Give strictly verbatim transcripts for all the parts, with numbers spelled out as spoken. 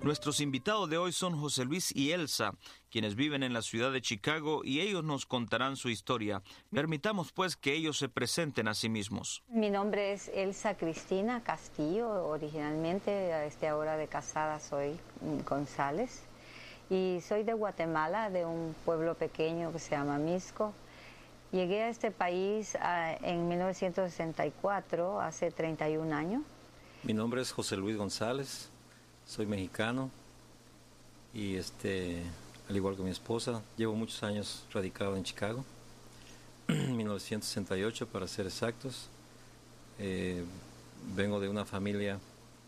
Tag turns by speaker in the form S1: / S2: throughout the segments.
S1: Nuestros invitados de hoy son José Luis y Elsa, quienes viven en la ciudad de Chicago, y ellos nos contarán su historia. Permitamos pues que ellos se presenten a sí mismos.
S2: Mi nombre es Elsa Cristina Castillo, originalmente, a esta hora de casada soy González, y soy de Guatemala, de un pueblo pequeño que se llama Misco. Llegué a este país uh, en mil novecientos sesenta y cuatro, hace treinta y un años.
S3: Mi nombre es José Luis González, soy mexicano y este, al igual que mi esposa, llevo muchos años radicado en Chicago, mil novecientos sesenta y ocho para ser exactos. Eh, vengo de una familia,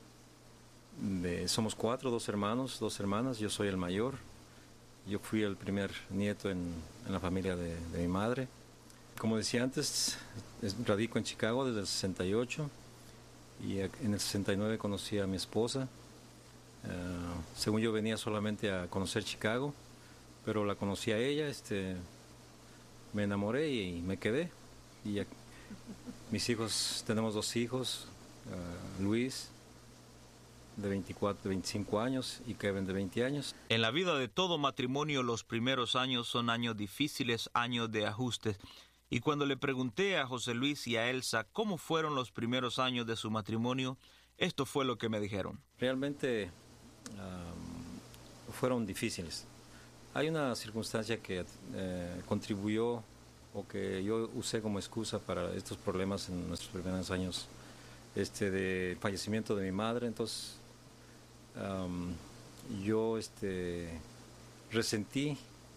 S3: de, somos cuatro, dos hermanos, dos hermanas, yo soy el mayor. Yo fui el primer nieto en, en la familia de, de mi madre. Como decía antes, radico en Chicago desde el sesenta y ocho y en el sesenta y nueve conocí a mi esposa. Uh, según yo venía solamente a conocer Chicago, pero la conocí a ella, este, me enamoré y, y me quedé. Y ya, mis hijos, tenemos dos hijos, uh, Luis de veinticuatro, de veinticinco años y Kevin de veinte años.
S1: En la vida de todo matrimonio los primeros años son años difíciles, años de ajustes. Y cuando le pregunté a José Luis y a Elsa cómo fueron los primeros años de su matrimonio, esto fue lo que me dijeron.
S3: Realmente um, fueron difíciles. Hay una circunstancia que eh, contribuyó o que yo usé como excusa para estos problemas en nuestros primeros años, este, de fallecimiento de mi madre. Entonces um, yo este, resentí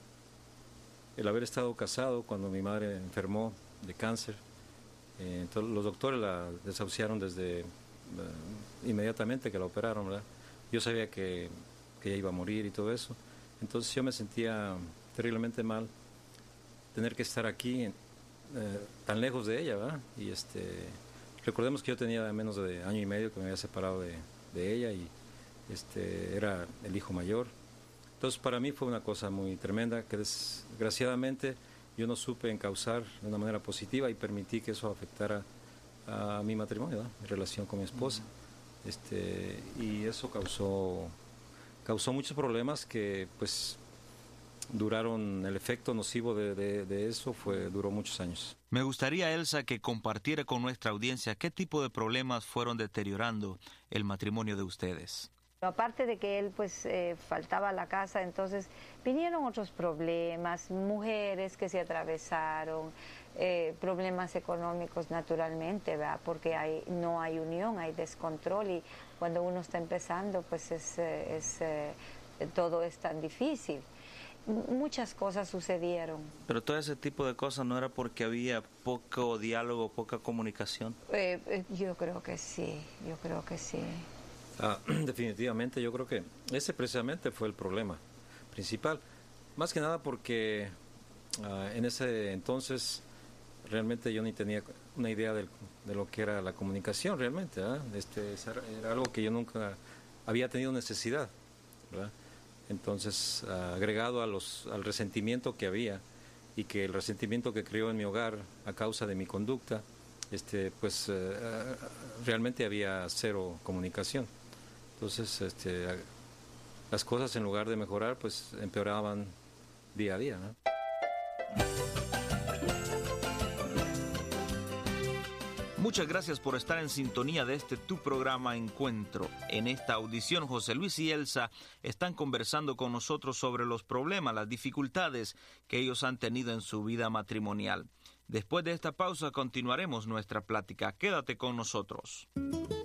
S3: el haber estado casado cuando mi madre enfermó de cáncer. Eh, entonces los doctores la desahuciaron desde Uh, inmediatamente que la operaron, ¿verdad? Yo sabía que, que ella iba a morir y todo eso. Entonces yo me sentía terriblemente mal tener que estar aquí eh, tan lejos de ella, ¿verdad? Y este, recordemos que yo tenía menos de año y medio que me había separado de, de ella y este, era el hijo mayor. Entonces para mí fue una cosa muy tremenda que desgraciadamente yo no supe encauzar de una manera positiva y permití que eso afectara a mi matrimonio, ¿verdad? Mi relación con mi esposa. Uh-huh. Este, y eso causó, causó muchos problemas que pues duraron, el efecto nocivo de, de, de eso fue, duró muchos años.
S1: Me gustaría, Elsa, que compartiera con nuestra audiencia qué tipo de problemas fueron deteriorando el matrimonio de ustedes.
S2: Aparte de que él pues eh, faltaba a la casa, entonces vinieron otros problemas, mujeres que se atravesaron, eh, problemas económicos naturalmente, ¿verdad? Porque hay, no hay unión, hay descontrol y cuando uno está empezando pues es, es, eh, todo es tan difícil. Muchas cosas sucedieron.
S1: Pero todo ese tipo de cosas no era porque había poco diálogo, poca comunicación.
S2: Eh, eh, yo creo que sí, yo creo que sí.
S3: Ah, definitivamente yo creo que ese precisamente fue el problema principal, más que nada porque uh, en ese entonces realmente yo ni tenía una idea de, de lo que era la comunicación realmente, ¿eh? este, era algo que yo nunca había tenido necesidad, ¿verdad? Entonces uh, agregado a los, al resentimiento que había y que el resentimiento que creó en mi hogar a causa de mi conducta, este, pues uh, realmente había cero comunicación. Entonces, este, las cosas en lugar de mejorar, pues empeoraban día a día, ¿no?
S1: Muchas gracias por estar en sintonía de este tu programa Encuentro. En esta audición, José Luis y Elsa están conversando con nosotros sobre los problemas, las dificultades que ellos han tenido en su vida matrimonial. Después de esta pausa continuaremos nuestra plática. Quédate con nosotros.